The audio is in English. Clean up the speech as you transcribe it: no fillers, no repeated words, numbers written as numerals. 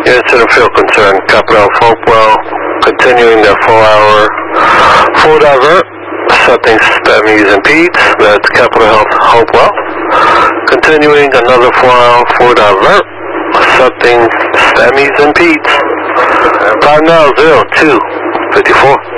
Unit Center Field Concern, Capital Health Hopewell, continuing their 4-hour full divert, accepting STEMIs and PEDS, that's Capital Health Hopewell. Continuing another 4-hour full divert, accepting STEMIs and PEDS. Time now 02:54.